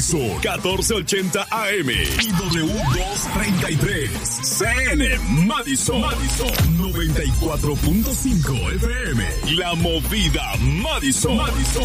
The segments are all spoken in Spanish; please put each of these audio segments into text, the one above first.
Madison, 1480 AM y W233. CN Madison, 94.5 FM. La Movida Madison.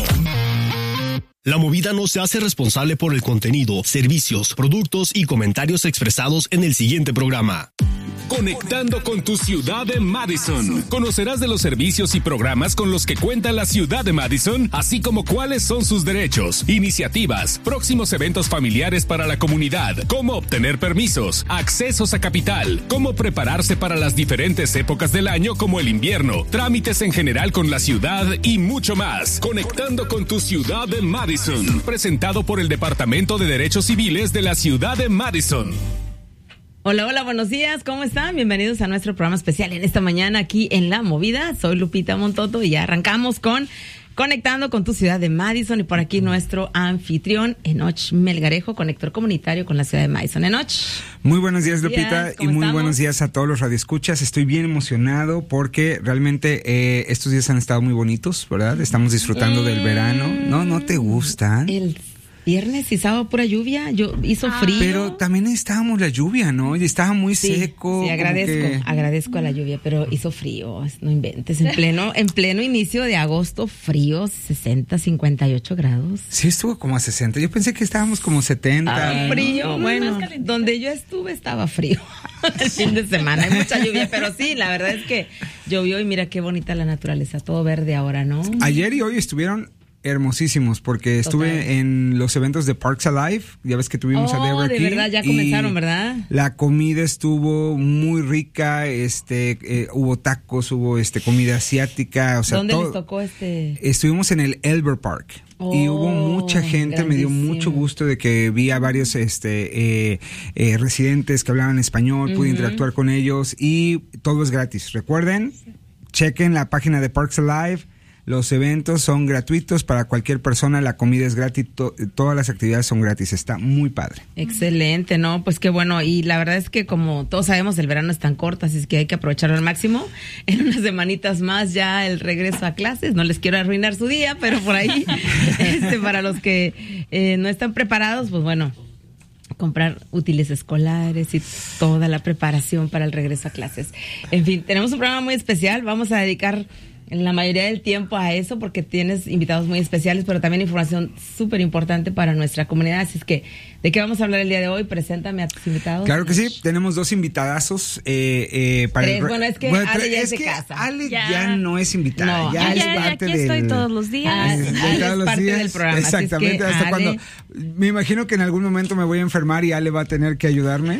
La Movida no se hace responsable por el contenido, servicios, productos y comentarios expresados en el siguiente programa. Conectando con tu ciudad de Madison. Conocerás de los servicios y programas con los que cuenta la ciudad de Madison, así como cuáles son sus derechos, iniciativas, próximos eventos familiares para la comunidad, cómo obtener permisos, accesos a capital, cómo prepararse para las diferentes épocas del año como el invierno, trámites en general con la ciudad y mucho más. Conectando con tu ciudad de Madison. Presentado por el Departamento de Derechos Civiles de la ciudad de Madison. Hola, hola, buenos días, ¿cómo están? Bienvenidos a nuestro programa especial en esta mañana aquí en La Movida. Soy Lupita Montoto y ya arrancamos con Conectando con tu ciudad de Madison, y por aquí nuestro anfitrión, Enoch Melgarejo, conector comunitario con la ciudad de Madison. Enoch. Muy buenos días, Lupita, y muy buenos días a todos los radioescuchas. Estoy bien emocionado porque realmente estos días han estado muy bonitos, ¿verdad? Estamos disfrutando del verano. ¿No te gustan? El viernes y sábado pura lluvia, hizo frío. Pero también estábamos la lluvia, ¿no? Y estaba muy seco. Sí, agradezco a la lluvia, pero hizo frío, no inventes. En pleno inicio de agosto, frío, 60, 58 grados. Sí, estuvo como a 60. Yo pensé que estábamos como 70. Frío, bueno, donde yo estuve estaba frío el fin de semana. Hay mucha lluvia, pero sí, la verdad es que llovió y mira qué bonita la naturaleza, todo verde ahora, ¿no? Ayer y hoy estuvieron hermosísimos porque estuve en los eventos de Parks Alive. Ya ves que tuvimos a Debra aquí. De verdad, ya comenzaron, ¿verdad? La comida estuvo muy rica, hubo tacos, hubo comida asiática, o sea, ¿dónde les tocó Estuvimos en el Elber Park. Y hubo mucha gente, me dio mucho gusto de que vi a varios residentes que hablaban español, pude interactuar con ellos y todo es gratis. Recuerden, chequen la página de Parks Alive. Los eventos son gratuitos para cualquier persona, la comida es gratis, todas las actividades son gratis, está muy padre. Excelente, ¿no? Pues qué bueno, y la verdad es que como todos sabemos el verano es tan corto, así es que hay que aprovecharlo al máximo. En unas semanitas más ya el regreso a clases, no les quiero arruinar su día, pero por ahí, para los que no están preparados, pues bueno, comprar útiles escolares y toda la preparación para el regreso a clases. En fin, tenemos un programa muy especial, vamos a dedicar la mayoría del tiempo a eso porque tienes invitados muy especiales, pero también información súper importante para nuestra comunidad. Así es que, ¿de qué vamos a hablar el día de hoy? Preséntame a tus invitados. Claro que sí, tenemos dos invitadazos. Bueno, es que Ale ya es de casa. Ale ya no es invitada, ya es parte aquí estoy todos los días. Ale es parte del programa. Exactamente, así es que hasta cuando me imagino que en algún momento me voy a enfermar y Ale va a tener que ayudarme.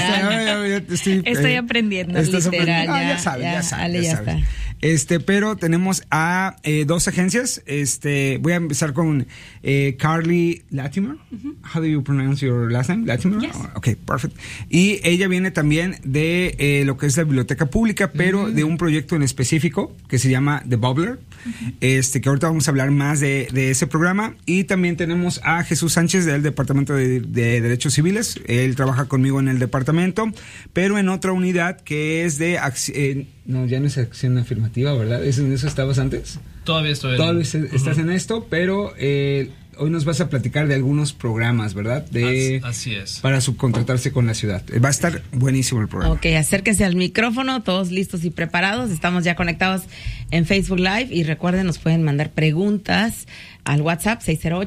Estoy aprendiendo. Literal, ya sabes. Ale ya está. Pero tenemos a dos agencias. Voy a empezar con Carly Latimer. How do you pronounce your last name? Latimer? Yes. Okay, perfect. Y ella viene también de lo que es la biblioteca pública, pero de un proyecto en específico que se llama The Bubbler. Que ahorita vamos a hablar más de ese programa. Y también tenemos a Jesús Sánchez del Departamento de Derechos Civiles. Él trabaja conmigo en el departamento, pero en otra unidad que es de no, ya no es acción afirmativa, ¿verdad? ¿En eso estabas antes? Todavía estoy. Todavía estás en esto, pero hoy nos vas a platicar de algunos programas, ¿verdad? Así es. Para subcontratarse con la ciudad. Va a estar buenísimo el programa. Ok, acérquense al micrófono, todos listos y preparados. Estamos ya conectados en Facebook Live y recuerden, nos pueden mandar preguntas al WhatsApp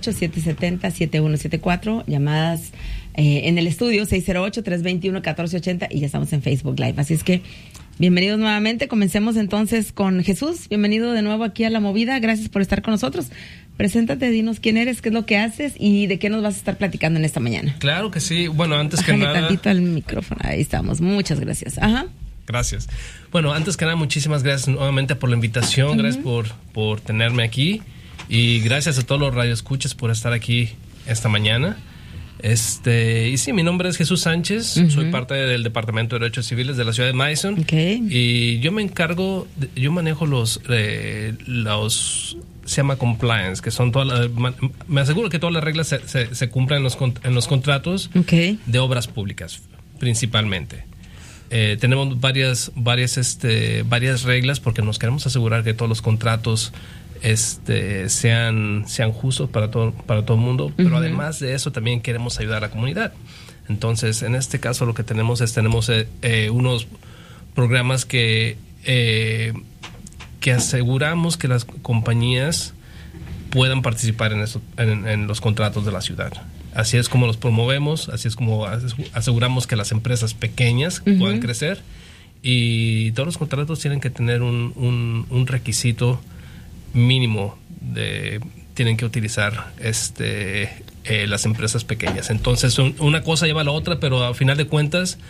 608-770-7174, llamadas en el estudio 608-321-1480 y ya estamos en Facebook Live. Así es que bienvenidos nuevamente. Comencemos entonces con Jesús. Bienvenido de nuevo aquí a La Movida. Gracias por estar con nosotros. Preséntate, dinos quién eres, qué es lo que haces y de qué nos vas a estar platicando en esta mañana. Claro que sí. Bueno, antes que Bájale nada... tantito al micrófono. Ahí estamos. Muchas gracias. Ajá. Gracias. Bueno, antes que nada, muchísimas gracias nuevamente por la invitación. Gracias por tenerme aquí. Y gracias a todos los radioescuchas por estar aquí esta mañana. Y sí, mi nombre es Jesús Sánchez, soy parte del Departamento de Derechos Civiles de la ciudad de Madison. Okay. Y yo me encargo, yo manejo los se llama compliance, que son me aseguro que todas las reglas se cumplan en los contratos de obras públicas, principalmente. Tenemos varias reglas porque nos queremos asegurar que todos los contratos sean justos para todo el mundo, pero además de eso también queremos ayudar a la comunidad. Entonces, en este caso lo que tenemos unos programas que aseguramos que las compañías puedan participar en los contratos de la ciudad. Así es como los promovemos, así es como aseguramos que las empresas pequeñas puedan crecer, y todos los contratos tienen que tener un requisito mínimo tienen que utilizar las empresas pequeñas. Entonces una cosa lleva a la otra, pero a final de cuentas